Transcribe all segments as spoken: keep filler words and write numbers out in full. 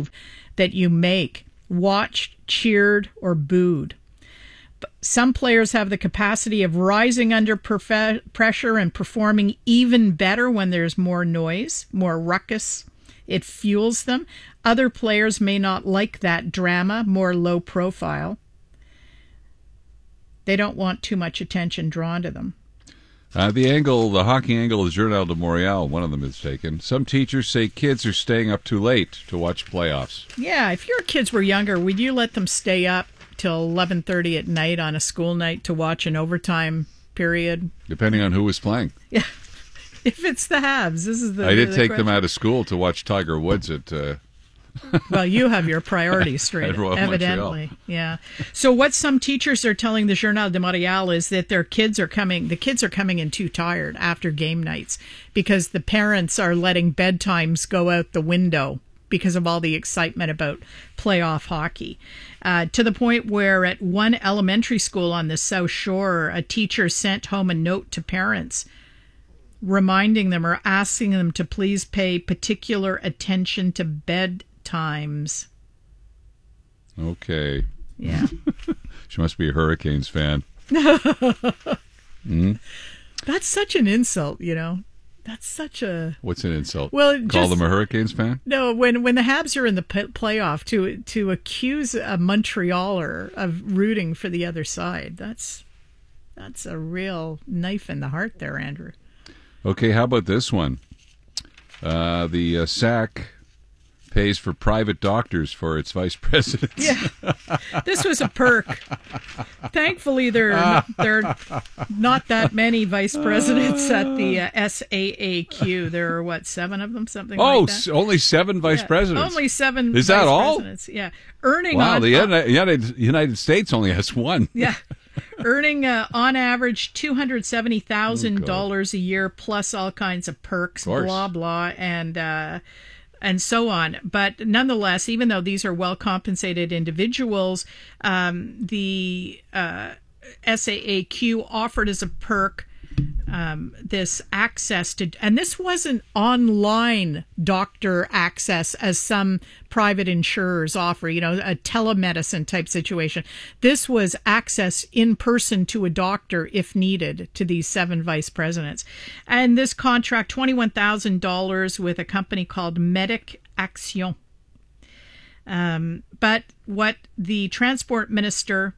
move that you make watched, cheered, or booed. Some players have the capacity of rising under perfe- pressure and performing even better when there's more noise, more ruckus. It fuels them. Other players may not like that drama, more low profile. They don't want too much attention drawn to them. Uh, the angle, the hockey angle of Journal de Montréal, one of them is taken. Some teachers say kids are staying up too late to watch playoffs. Yeah, if your kids were younger, would you let them stay up till eleven thirty at night on a school night to watch an overtime period? Depending on who was playing. Yeah. If it's the Habs, this is the I did the take question. them out of school to watch Tiger Woods at... Uh, well, you have your priorities straight, evidently. Yeah. So what some teachers are telling the Journal de Montréal is that their kids are coming, the kids are coming in too tired after game nights because the parents are letting bedtimes go out the window because of all the excitement about playoff hockey. Uh, to the point where at one elementary school on the South Shore, a teacher sent home a note to parents reminding them or asking them to please pay particular attention to bedtimes. Okay. Yeah. She must be a Hurricanes fan. mm-hmm. That's such an insult, you know. That's such a... What's an insult? Well, Call just, them a Hurricanes fan? No, when when the Habs are in the p- playoff, to to accuse a Montrealer of rooting for the other side, that's that's a real knife in the heart there, Andrew. Okay, how about this one? Uh, the uh, S A C pays for private doctors for its vice presidents. Yeah, this was a perk. Thankfully, there are there are not that many vice presidents at the uh, S A A Q. There are, what, seven of them, something oh, like that? Oh, only seven vice yeah, presidents? Only seven Is vice that all? presidents. Yeah. Earning wow, on... the United, United States only has one. Yeah. Earning, uh, on average, two hundred seventy thousand dollars oh, a year, plus all kinds of perks, of blah, blah, and... Uh, and so on. But nonetheless, even though these are well-compensated individuals, um, the uh, S A A Q offered as a perk um, this access to, and this wasn't online doctor access as some private insurers offer, you know, a telemedicine type situation. This was access in person to a doctor if needed to these seven vice presidents. And this contract, twenty-one thousand dollars with a company called Medic Action. Um, but what the transport minister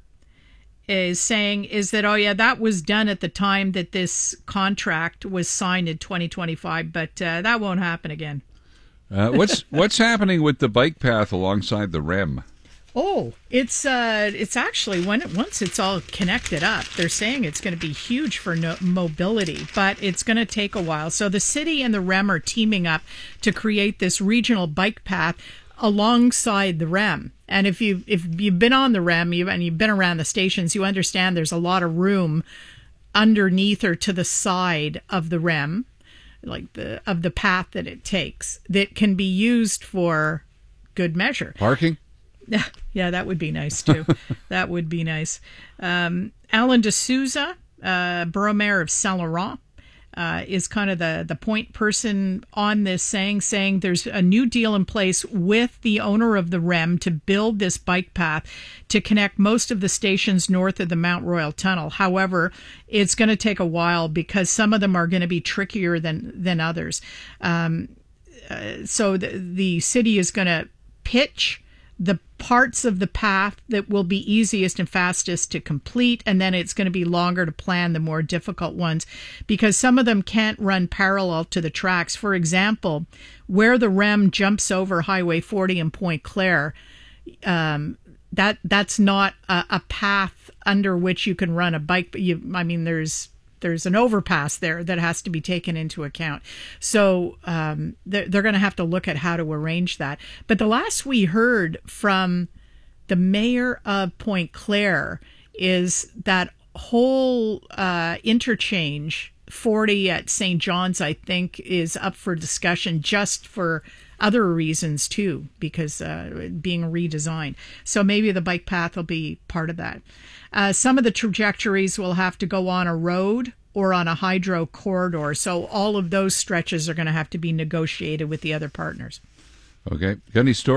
is saying is that, oh yeah, that was done at the time that this contract was signed in twenty twenty-five, but uh, that won't happen again. Uh, what's what's happening with the bike path alongside the R E M? Oh, it's uh, it's actually when it, once it's all connected up, they're saying it's going to be huge for no, mobility, but it's going to take a while. So the city and the R E M are teaming up to create this regional bike path alongside the R E M. And if you if you've been on the R E M you, and you've been around the stations, you understand there's a lot of room underneath or to the side of the R E M, like the of the path that it takes, that can be used for good measure. Parking? Yeah, yeah, that would be nice too. That would be nice. Um, Alan D'Souza, uh, Borough Mayor of Saint Laurent, Uh, is kind of the, the point person on this, saying saying there's a new deal in place with the owner of the R E M to build this bike path to connect most of the stations north of the Mount Royal Tunnel. However, it's going to take a while because some of them are going to be trickier than, than others. Um, uh, so the, the city is going to pitch the parts of the path that will be easiest and fastest to complete, and then it's going to be longer to plan the more difficult ones because some of them can't run parallel to the tracks. For example, where the R E M jumps over Highway forty in Point Claire, um, that that's not a, a path under which you can run a bike. But you, I mean, there's there's an overpass there that has to be taken into account. So um, they're, they're going to have to look at how to arrange that. But the last we heard from the mayor of Point Claire is that whole uh, interchange, forty at Saint John's, I think, is up for discussion just for other reasons too, because uh, being redesigned. So maybe the bike path will be part of that. Uh, some of the trajectories will have to go on a road or on a hydro corridor. So all of those stretches are going to have to be negotiated with the other partners. Okay. Got any stories?